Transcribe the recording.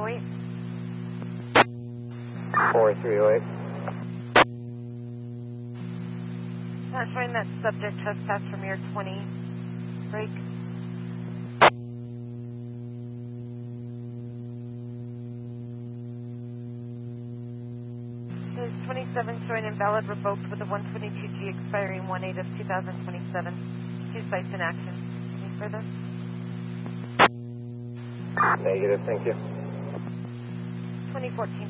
4308. 4308. Not showing that subject trespass from your 20 break. Is 27 showing invalid, revoked with a 122G expiring 1/8 of 2027. 2 sites in action. Any further? Negative, thank you. 2014